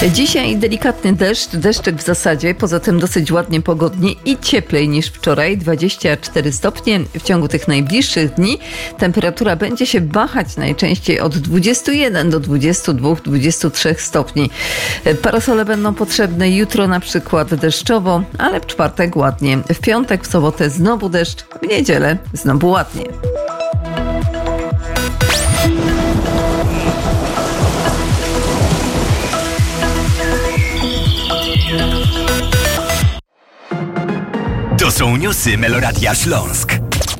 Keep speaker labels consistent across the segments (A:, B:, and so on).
A: Dzisiaj delikatny deszczyk w zasadzie, poza tym dosyć ładnie pogodnie i cieplej niż wczoraj, 24 stopnie. W ciągu tych najbliższych dni temperatura będzie się wahać najczęściej od 21 do 22-23 stopni. Parasole będą potrzebne jutro na przykład deszczowo, ale w czwartek ładnie. W piątek, w sobotę znowu deszcz, w niedzielę znowu ładnie.
B: To są newsy Meloradia Śląsk.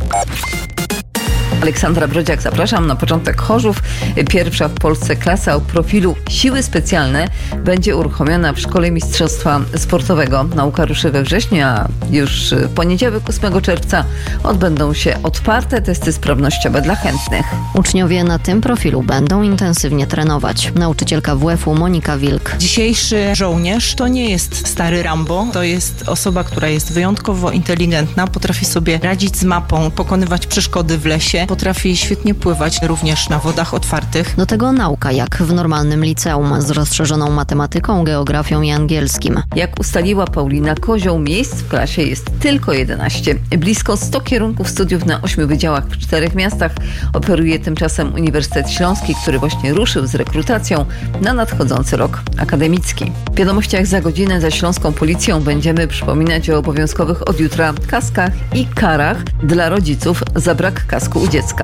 A: Aleksandra Brodziak, zapraszam. Na początek Chorzów. Pierwsza w Polsce klasa o profilu siły specjalne będzie uruchomiona w Szkole Mistrzostwa Sportowego. Nauka ruszy we wrześniu, a już w poniedziałek 8 czerwca odbędą się otwarte testy sprawnościowe dla chętnych.
C: Uczniowie na tym profilu będą intensywnie trenować. Nauczycielka WF-u Monika Wilk.
D: Dzisiejszy żołnierz to nie jest stary Rambo, to jest osoba, która jest wyjątkowo inteligentna, potrafi sobie radzić z mapą, pokonywać przeszkody w lesie, potrafi świetnie pływać również na wodach otwartych.
C: Do tego nauka jak w normalnym liceum z rozszerzoną matematyką, geografią i angielskim.
A: Jak ustaliła Paulina Kozioł, miejsc w klasie jest tylko 11. Blisko 100 kierunków studiów na 8 wydziałach w 4 miastach oferuje tymczasem Uniwersytet Śląski, który właśnie ruszył z rekrutacją na nadchodzący rok akademicki. W wiadomościach za godzinę ze śląską policją będziemy przypominać o obowiązkowych od jutra kaskach i karach dla rodziców za brak kasku u dziecka.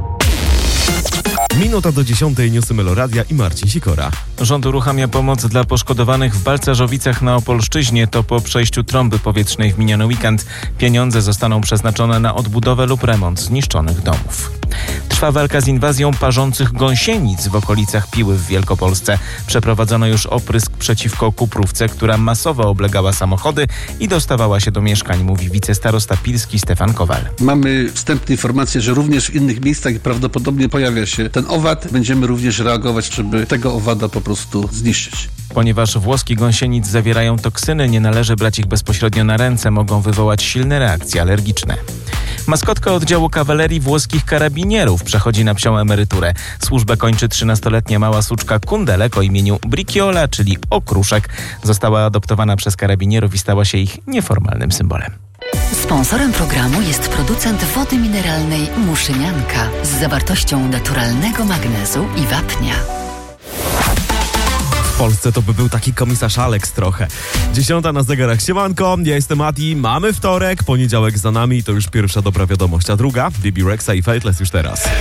E: Minuta do 10. Newsy Meloradia i Marcin Sikora.
F: Rząd uruchamia pomoc dla poszkodowanych w Balcarzowicach na Opolszczyźnie. To po przejściu trąby powietrznej w miniony weekend. Pieniądze zostaną przeznaczone na odbudowę lub remont zniszczonych domów. Trwa walka z inwazją parzących gąsienic w okolicach Piły w Wielkopolsce. Przeprowadzono już oprysk przeciwko kuprówce, która masowo oblegała samochody i dostawała się do mieszkań, mówi wicestarosta pilski Stefan Kowal.
G: Mamy wstępne informacje, że również w innych miejscach prawdopodobnie pojawia się ten owad. Będziemy również reagować, żeby tego owada po prostu zniszczyć.
F: Ponieważ włoski gąsienic zawierają toksyny, nie należy brać ich bezpośrednio na ręce, mogą wywołać silne reakcje alergiczne. Maskotka oddziału kawalerii włoskich karabinierów przechodzi na psią emeryturę. Służbę kończy 13-letnia mała suczka Kundelek o imieniu Briciola, czyli okruszek. Została adoptowana przez karabinierów i stała się ich nieformalnym symbolem.
H: Sponsorem programu jest producent wody mineralnej Muszynianka z zawartością naturalnego magnezu i wapnia.
E: W Polsce to by był taki komisarz Alex trochę. 10 na zegarach. Siemanko, ja jestem Mati. Mamy wtorek, poniedziałek za nami, to już pierwsza dobra wiadomość, a druga Bibi Rexa i Fateless już teraz.